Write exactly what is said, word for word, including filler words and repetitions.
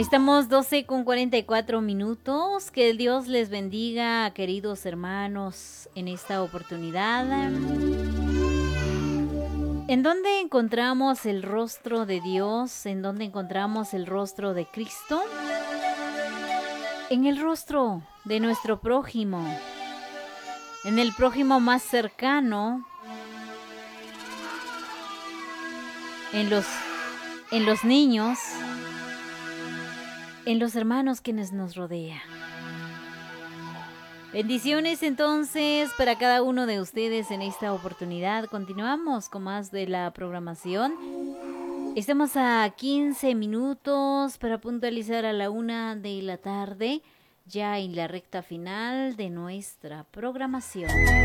Estamos doce con cuarenta y cuatro minutos. Que Dios les bendiga, queridos hermanos, en esta oportunidad. ¿En dónde encontramos el rostro de Dios? ¿En dónde encontramos el rostro de Cristo? En el rostro de nuestro prójimo, en el prójimo más cercano, en los, en los niños, en los hermanos quienes nos rodean. Bendiciones entonces para cada uno de ustedes en esta oportunidad. Continuamos con más de la programación. Estamos a quince minutos para puntualizar a la una de la tarde, ya en la recta final de nuestra programación.